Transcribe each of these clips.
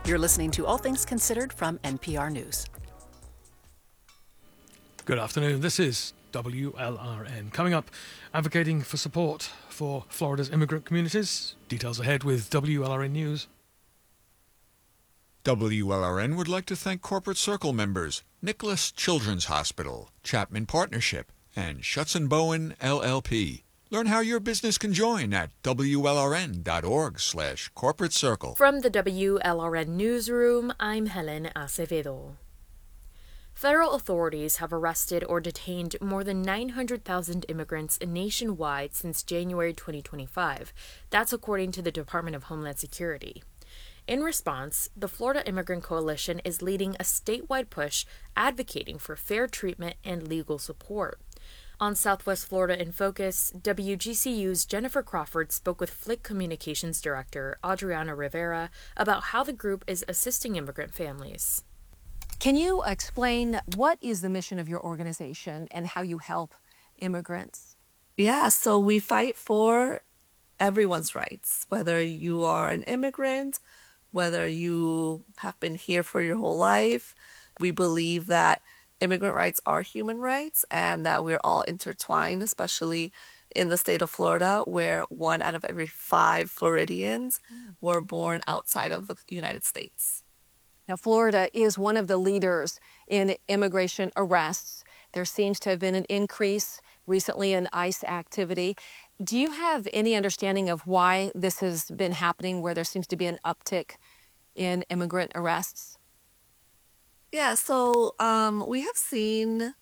You're listening to All Things Considered from NPR News. Good afternoon. This is WLRN. Coming up, advocating for support for Florida's immigrant communities. Details ahead with WLRN News. WLRN would like to thank Corporate Circle members Nicholas Children's Hospital, Chapman Partnership, and Schutz & Bowen LLP. Learn how your business can join at WLRN.org/corporate circle. From the WLRN Newsroom, I'm Helen Acevedo. Federal authorities have arrested or detained more than 900,000 immigrants nationwide since January 2025. That's according to the Department of Homeland Security. In response, the Florida Immigrant Coalition is leading a statewide push advocating for fair treatment and legal support. On Southwest Florida in Focus, WGCU's Jennifer Crawford spoke with Flick Communications Director Adriana Rivera about how the group is assisting immigrant families. Can you explain what is the mission of your organization and how you help immigrants? Yeah, so we fight for everyone's rights, whether you are an immigrant, whether you have been here for your whole life. We believe that immigrant rights are human rights and that we're all intertwined, especially in the state of Florida, where 1 out of every 5 Floridians were born outside of the United States. Now, Florida is one of the leaders in immigration arrests. There seems to have been an increase recently in ICE activity. Do you have any understanding of why this has been happening, where there seems to be an uptick in immigrant arrests? Yeah, so we have seen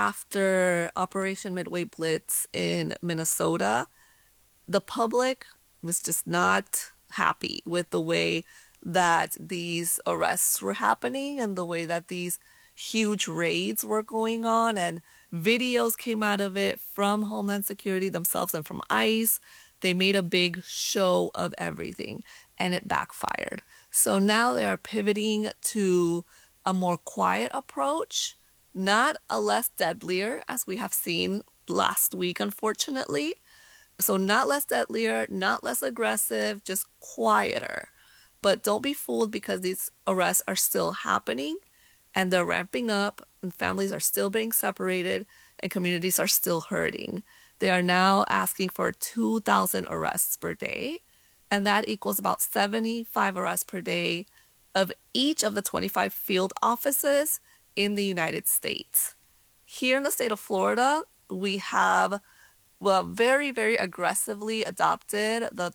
after Operation Midway Blitz in Minnesota, the public was just not happy with the way that these arrests were happening and the way that these huge raids were going on, and videos came out of it from Homeland Security themselves and from ICE. They made a big show of everything and it backfired. So now they are pivoting to a more quiet approach, not a less deadlier, as we have seen last week, unfortunately. So not less deadlier, not less aggressive, just quieter. But don't be fooled, because these arrests are still happening and they're ramping up and families are still being separated and communities are still hurting. They are now asking for 2,000 arrests per day, and that equals about 75 arrests per day of each of the 25 field offices in the United States. Here in the state of Florida, we have very, very aggressively adopted the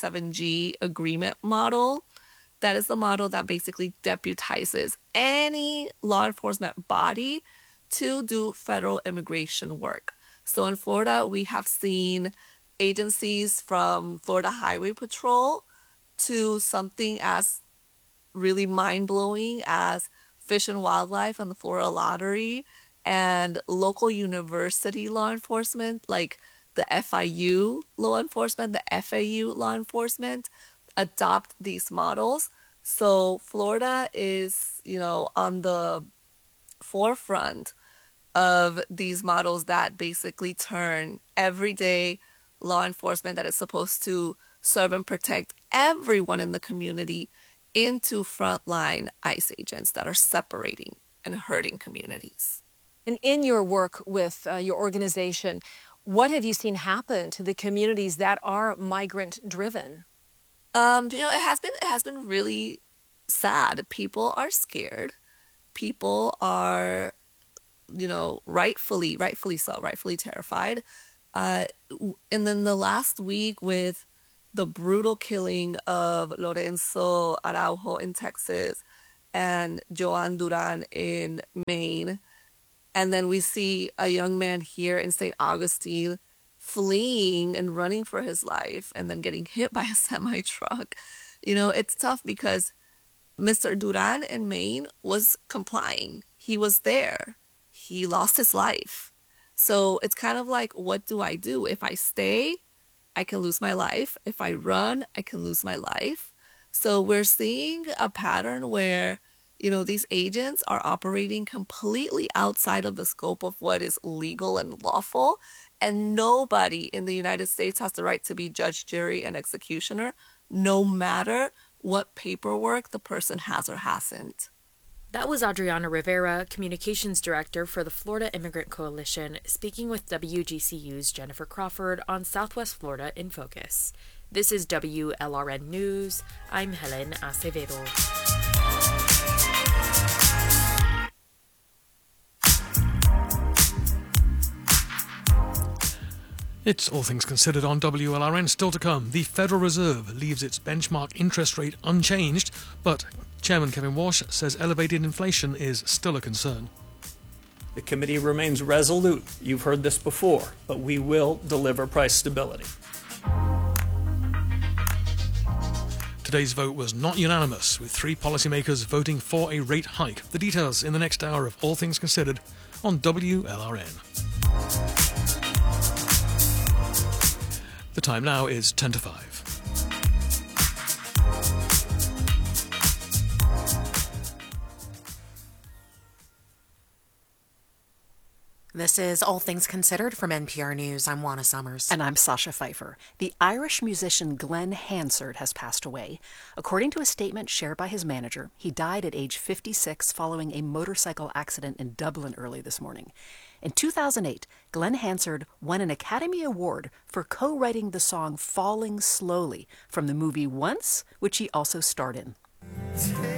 287G agreement model. That is the model that basically deputizes any law enforcement body to do federal immigration work. So in Florida, we have seen agencies from Florida Highway Patrol to something as really mind-blowing as Fish and Wildlife and the Florida Lottery, and local university law enforcement like the FIU law enforcement, the FAU law enforcement, adopt these models. So Florida is, on the forefront of these models that basically turn everyday law enforcement that is supposed to serve and protect everyone in the community into frontline ICE agents that are separating and hurting communities. And in your work with your organization, what have you seen happen to the communities that are migrant-driven? It has been really sad. People are scared. People are, rightfully so, rightfully terrified. And then the last week with the brutal killing of Lorenzo Araujo in Texas and Joan Duran in Maine. And then we see a young man here in St. Augustine fleeing and running for his life and then getting hit by a semi-truck. It's tough because Mr. Duran in Maine was complying. He was there. He lost his life. So it's kind of like, what do I do? If I stay, I can lose my life. If I run, I can lose my life. So we're seeing a pattern where, these agents are operating completely outside of the scope of what is legal and lawful. And nobody in the United States has the right to be judge, jury, and executioner, no matter what paperwork the person has or hasn't. That was Adriana Rivera, Communications Director for the Florida Immigrant Coalition, speaking with WGCU's Jennifer Crawford on Southwest Florida in Focus. This is WLRN News. I'm Helen Acevedo. It's All Things Considered on WLRN. Still to come, the Federal Reserve leaves its benchmark interest rate unchanged, but Chairman Kevin Walsh says elevated inflation is still a concern. The committee remains resolute. You've heard this before, but we will deliver price stability. Today's vote was not unanimous, with 3 policymakers voting for a rate hike. The details in the next hour of All Things Considered on WLRN. The time now is 10 to 5. This is All Things Considered from NPR News. I'm Juana Summers. And I'm Sasha Pfeiffer. The Irish musician Glenn Hansard has passed away. According to a statement shared by his manager, he died at age 56 following a motorcycle accident in Dublin early this morning. In 2008, Glenn Hansard won an Academy Award for co-writing the song Falling Slowly from the movie Once, which he also starred in.